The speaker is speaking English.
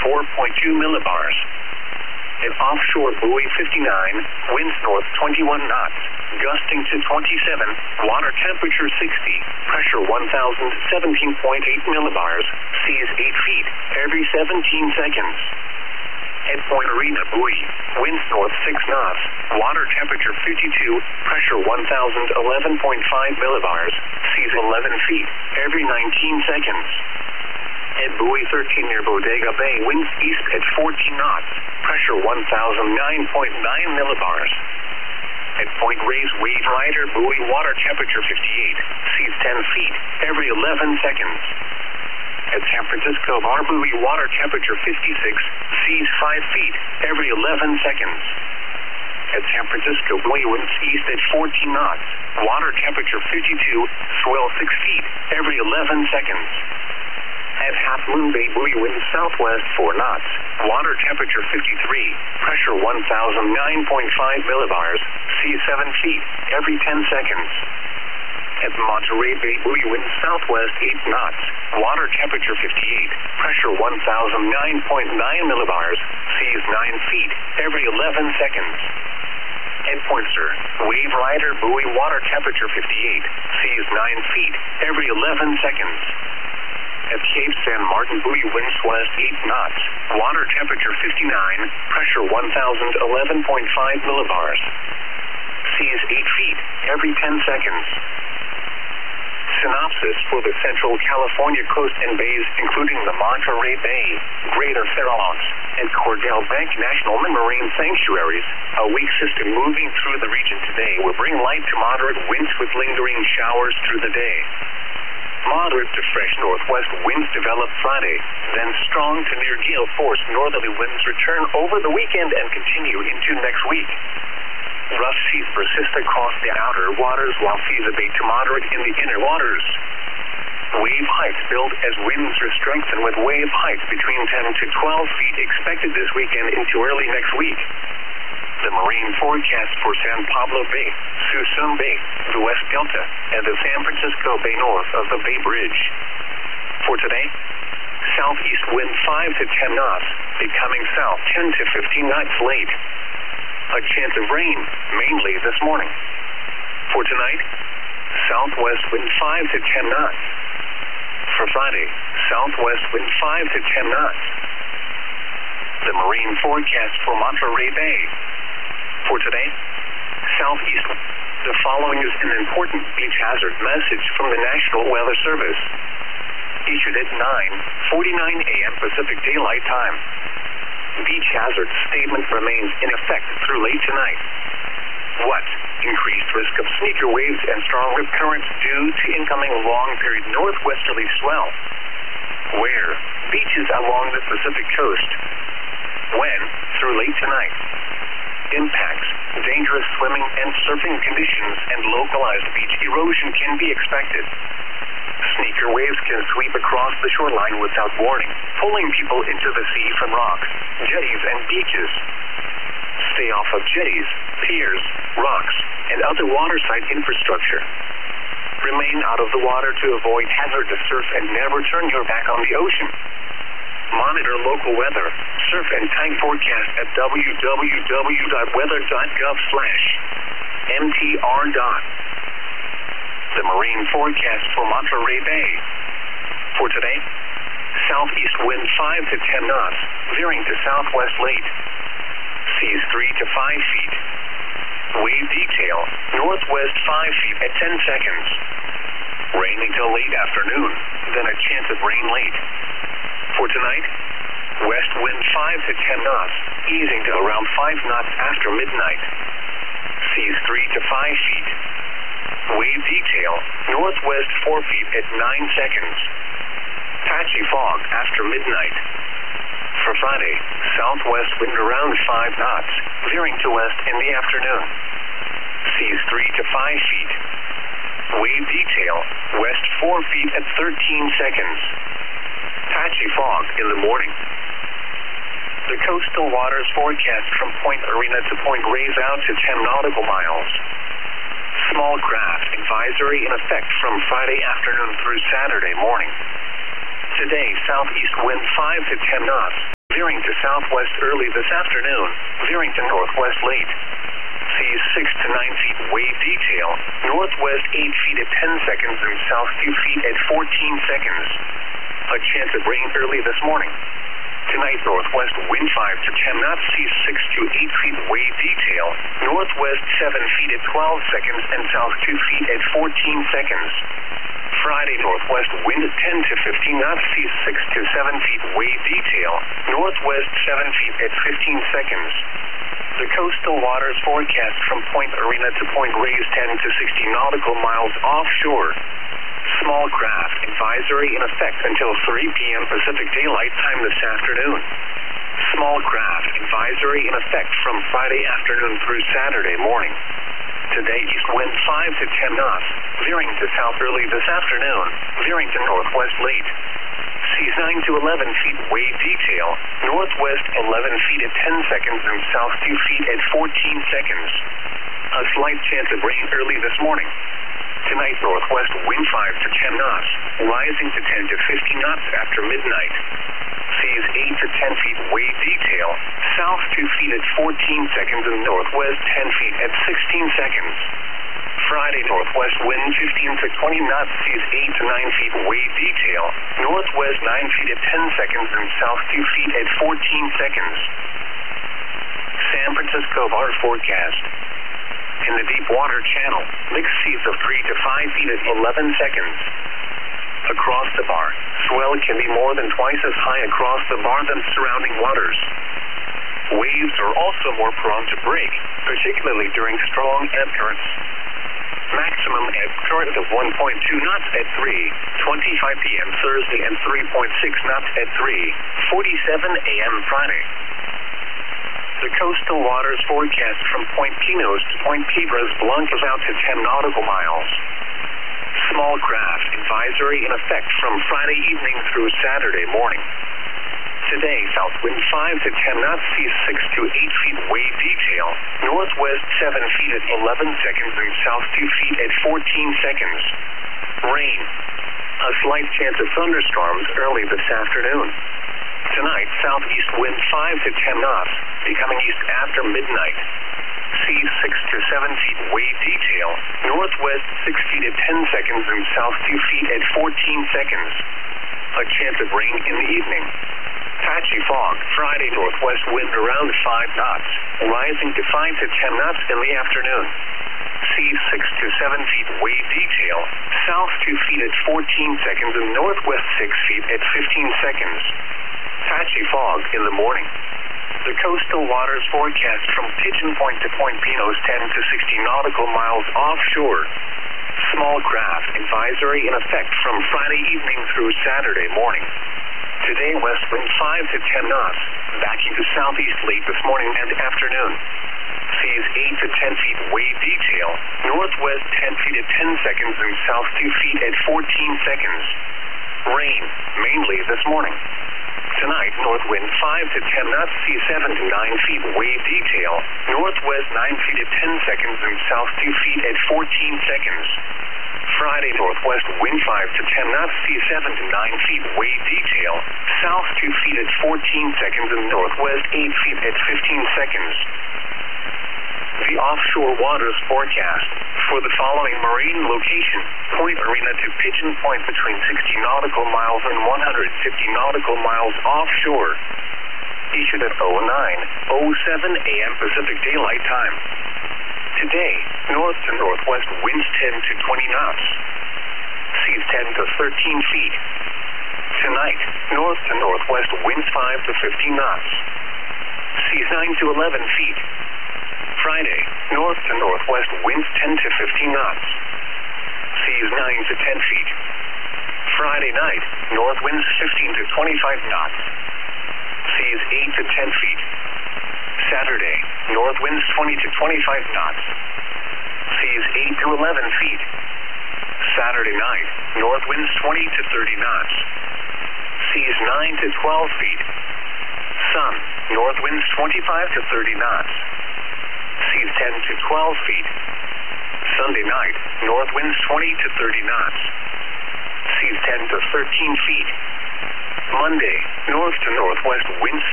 4.2 millibars. At offshore buoy 59, winds north 21 knots, gusting to 27, water temperature 60, pressure 1,017.8 millibars, seas 8 feet every 17 seconds. At Point Arena buoy, winds north 6 knots, water temperature 52, pressure 1,011.5 millibars, seas 11 feet every 19 seconds. At buoy 13 near Bodega Bay, winds east at 14 knots, pressure 1,009.9 millibars. At Point Reyes Wave Rider buoy, water temperature 58, seas 10 feet every 11 seconds. At San Francisco Bar buoy, water temperature 56, seas 5 feet every 11 seconds. At San Francisco buoy, winds east at 14 knots, water temperature 52, swell 6 feet every 11 seconds. At Half Moon Bay buoy, winds southwest 4 knots, water temperature 53, pressure 1,009.5 millibars, seas 7 feet every 10 seconds. At Monterey Bay buoy, winds southwest 8 knots, water temperature 58, pressure 1,009.9 millibars, seas 9 feet every 11 seconds. At Pointer, Wave Rider buoy, water temperature 58, seas 9 feet every 11 seconds. At Cape San Martin buoy, winds west 8 knots, water temperature 59, pressure 1,011.5 millibars, seas 8 feet every 10 seconds. Synopsis for the Central California coast and bays, including the Monterey Bay, Greater Farallones, and Cordell Bank National Marine Sanctuaries. A weak system moving through the region today will bring light to moderate winds with lingering showers through the day. Moderate to fresh northwest winds develop Friday, then strong to near gale force northerly winds return over the weekend and continue into next week. Rough seas persist across the outer waters while seas abate to moderate in the inner waters. Wave heights build as winds strengthen with wave heights between 10 to 12 feet expected this weekend into early next week. The marine forecast for San Pablo Bay, Suisun Bay, the West Delta, and the San Francisco Bay north of the Bay Bridge. For today, southeast wind 5 to 10 knots, becoming south 10 to 15 knots late. A chance of rain, mainly this morning. For tonight, southwest wind 5 to 10 knots. For Friday, southwest wind 5 to 10 knots. The marine forecast for Monterey Bay. For today, southeast. The following is an important beach hazard message from the National Weather Service. Issued at 9:49 a.m. Pacific Daylight Time. Beach hazard statement remains in effect through late tonight. What? Increased risk of sneaker waves and strong rip currents due to incoming long-period northwesterly swell. Where? Beaches along the Pacific coast. When? Through late tonight. Impacts, dangerous swimming and surfing conditions, and localized beach erosion can be expected. Sneaker waves can sweep across the shoreline without warning, pulling people into the sea from rocks, jetties, and beaches. Stay off of jetties, piers, rocks, and other waterside infrastructure. Remain out of the water to avoid hazardous surf and never turn your back on the ocean. Monitor local weather, surf and tide forecast at www.weather.gov/MTR. The marine forecast for Monterey Bay. For today, southeast wind 5 to 10 knots, veering to southwest late. Seas 3 to 5 feet. Wave detail, northwest 5 feet at 10 seconds. Rain until late afternoon, then a chance of rain late. For tonight, west wind 5 to 10 knots, easing to around 5 knots after midnight. Seas 3 to 5 feet. Wave detail, northwest 4 feet at 9 seconds. Patchy fog after midnight. For Friday, southwest wind around 5 knots, veering to west in the afternoon. Seas 3 to 5 feet. Wave detail, west 4 feet at 13 seconds. Patchy fog in the morning. The coastal waters forecast from Point Arena to Point Reyes out to 10 nautical miles. Small craft advisory in effect from Friday afternoon through Saturday morning. Today, southeast wind 5 to 10 knots. veering to southwest early this afternoon, veering to northwest late. Seas 6 to 9 feet wave detail, northwest 8 feet at 10 seconds and south 2 feet at 14 seconds. A chance of rain early this morning. Tonight, northwest wind 5 to 10 knots, seas 6 to 8 feet wave detail, northwest 7 feet at 12 seconds and south 2 feet at 14 seconds. Friday, northwest wind 10 to 15 knots, seas 6 to 7 feet wave detail, northwest 7 feet at 15 seconds. The coastal waters forecast from Point Arena to Point Reyes 10 to 60 nautical miles offshore. Small craft advisory in effect until 3 p.m. Pacific Daylight Time this afternoon. Small craft advisory in effect from Friday afternoon through Saturday morning. Today, east wind 5 to 10 knots, veering to south early this afternoon, veering to northwest late. Seas 9 to 11 feet wave detail, northwest 11 feet at 10 seconds and south 2 feet at 14 seconds. A slight chance of rain early this morning. Tonight, northwest wind 5 to 10 knots, rising to 10 to 15 knots after midnight. Seas 8 to 10 feet wave detail, south 2 feet at 14 seconds and northwest 10 feet at 16 seconds. Friday, northwest wind 15 to 20 knots, seas 8 to 9 feet wave detail, northwest 9 feet at 10 seconds and south 2 feet at 14 seconds. San Francisco bar forecast. In the deep water channel, mixed seas of 3 to 5 feet at 11 seconds. Across the bar, swell can be more than twice as high across the bar than surrounding waters. Waves are also more prone to break, particularly during strong ebb currents. Maximum ebb current of 1.2 knots at 3:25 p.m. Thursday and 3.6 knots at 3:47 a.m. Friday. The coastal waters forecast from Point Pinos to Point Cabras Blancas out to 10 nautical miles. Small craft advisory in effect from Friday evening through Saturday morning. Today, south wind 5 to 10 knots, seas 6 to 8 feet wave detail, northwest 7 feet at 11 seconds and south 2 feet at 14 seconds. Rain. A slight chance of thunderstorms early this afternoon. Tonight, southeast wind 5 to 10 knots, becoming east after midnight. Seas 6 to 7 feet wave detail, northwest 6 feet at 10 seconds and south 2 feet at 14 seconds. A chance of rain in the evening. Patchy fog, Friday northwest wind around 5 knots, rising to 5 to 10 knots in the afternoon. Seas 6 to 7 feet wave detail, south 2 feet at 14 seconds and northwest 6 feet at 15 seconds. Patchy fog in the morning. The coastal waters forecast from Pigeon Point to Point Pinos 10 to 60 nautical miles offshore. Small craft advisory in effect from Friday evening through Saturday morning. Today, west wind 5 to 10 knots, backing to southeast late this morning and afternoon. Seas 8 to 10 feet wave detail, northwest 10 feet at 10 seconds and south 2 feet at 14 seconds. Rain, mainly this morning. Tonight, north wind 5 to 10 knots, seas 7 to 9 feet wave detail, northwest 9 feet at 10 seconds and south 2 feet at 14 seconds. Friday, northwest wind 5 to 10 knots, seas 7 to 9 feet wave detail, south 2 feet at 14 seconds and northwest 8 feet at 15 seconds. The offshore waters forecast for the following marine location: Point Arena to Pigeon Point between 60 nautical miles and 150 nautical miles offshore. Issued at 09:07 a.m. Pacific Daylight Time. Today, north to northwest winds 10 to 20 knots. Seas 10 to 13 feet. Tonight, north to northwest winds 5 to 15 knots. Seas 9 to 11 feet. Friday, north to northwest winds 10 to 15 knots. Seas 9 to 10 feet. Friday night, north winds 15 to 25 knots. Seas 8 to 10 feet. Saturday, north winds 20 to 25 knots. Seas 8 to 11 feet. Saturday night, north winds 20 to 30 knots. Seas 9 to 12 feet. Sun, north winds 25 to 30 knots. Seas 10 to 12 feet. Sunday night, north winds 20 to 30 knots. Seas 10 to 13 feet. Monday, north to northwest winds